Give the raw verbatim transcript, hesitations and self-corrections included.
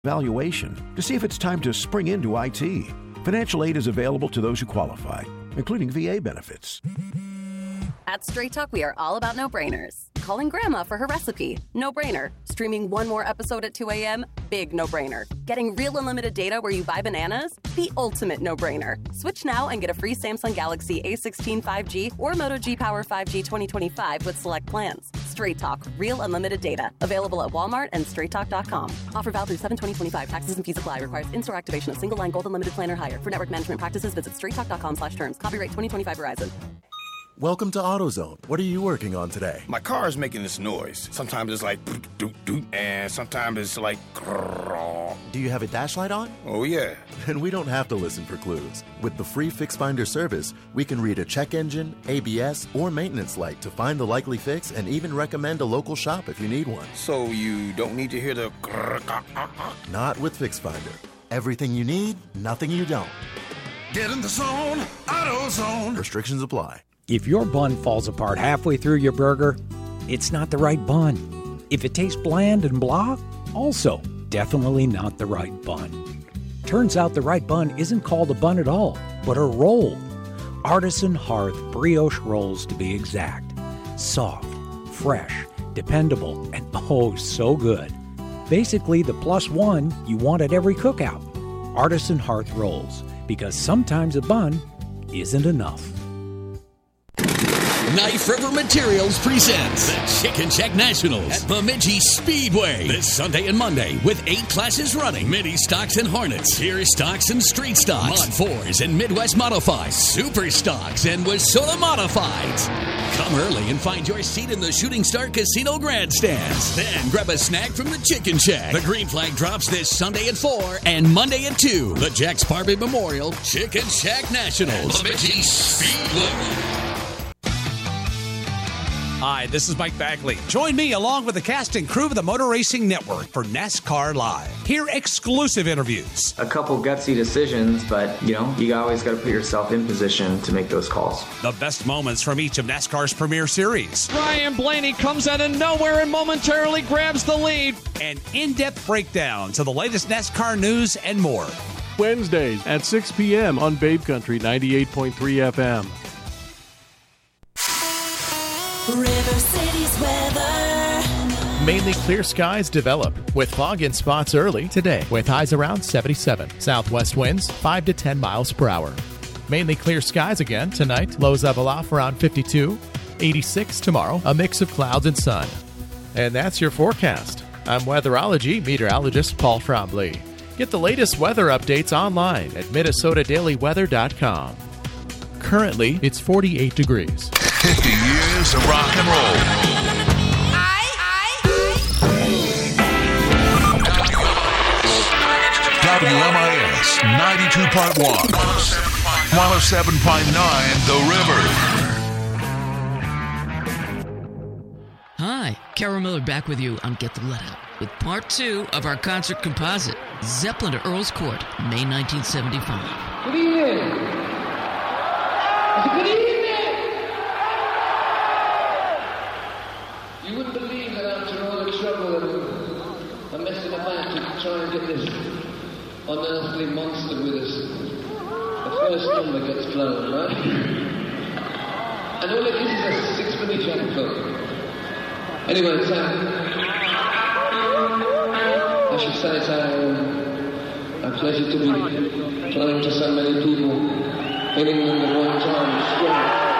evaluation to see if it's time to spring into I T. Financial aid is available to those who qualify, including V A benefits. At Straight Talk, we are all about no-brainers. Calling Grandma for her recipe, no-brainer. Streaming one more episode at two a.m., big no-brainer. Getting real unlimited data where you buy bananas, the ultimate no-brainer. Switch now and get a free Samsung Galaxy A sixteen five G or Moto G Power five G twenty twenty-five with select plans. Straight Talk, real unlimited data. Available at Walmart and straight talk dot com. Offer valid through seven twenty twenty-five. Taxes and fees apply. Requires in-store activation of single line gold unlimited plan or higher. For network management practices, visit straight talk dot com slash terms. Copyright twenty twenty-five Verizon. Welcome to AutoZone. What are you working on today? My car is making this noise. Sometimes it's like doot doot, and sometimes it's like. Do you have a dash light on? Oh yeah. Then we don't have to listen for clues. With the free Fix Finder service, we can read a check engine, A B S, or maintenance light to find the likely fix and even recommend a local shop if you need one. So you don't need to hear the. Not with Fix Finder. Everything you need, nothing you don't. Get in the zone, AutoZone. Restrictions apply. If your bun falls apart halfway through your burger, it's not the right bun. If it tastes bland and blah, also definitely not the right bun. Turns out the right bun isn't called a bun at all, but a roll. Artisan Hearth brioche rolls, to be exact. Soft, fresh, dependable, and oh, so good. Basically the plus one you want at every cookout. Artisan Hearth rolls, because sometimes a bun isn't enough. Knife River Materials presents the Chicken Shack Nationals at Bemidji Speedway this Sunday and Monday with eight classes running. Mini stocks and Hornets, Tier stocks and Street stocks, Mod fours and Midwest Modifieds, Super stocks and Wasona Modifieds. Come early and find your seat in the Shooting Star Casino grandstands. Then grab a snack from the Chicken Shack. The green flag drops this Sunday at four and Monday at two. The Jack Sparby Memorial Chicken Shack Nationals. Bemidji Speedway. Hi, this is Mike Bagley. Join me along with the cast and crew of the Motor Racing Network for NASCAR Live. Hear exclusive interviews. A couple gutsy decisions, but, you know, you always got to put yourself in position to make those calls. The best moments from each of NASCAR's premier series. Ryan Blaney comes out of nowhere and momentarily grabs the lead. And in-depth breakdowns of the latest NASCAR news and more. Wednesdays at six p.m. on Babe Country ninety-eight point three F M. River City's weather. Mainly clear skies develop with fog in spots early today with highs around seventy-seven. Southwest winds five to ten miles per hour. Mainly clear skies again tonight. Lows level off around fifty-two. eighty-six tomorrow. A mix of clouds and sun. And that's your forecast. I'm weatherology meteorologist Paul Trombley. Get the latest weather updates online at Minnesota Daily Weather dot com. Currently, it's forty-eight degrees. fifty years of rock and roll. I, I, I. W M I S ninety-two point one. one oh seven point nine The River. Hi, Carol Miller back with you on Get the Let Out with part two of our concert composite, Zeppelin to Earl's Court, May nineteen seventy-five. Good evening. Good evening. You wouldn't believe that after all the trouble and I'm messing about to try and get this unearthly monster with us, the first number gets blown, right? And all it is is a six-minute jump club. Anyway, it's uh, I should say it's uh, a pleasure to be playing to so many people in England at one time.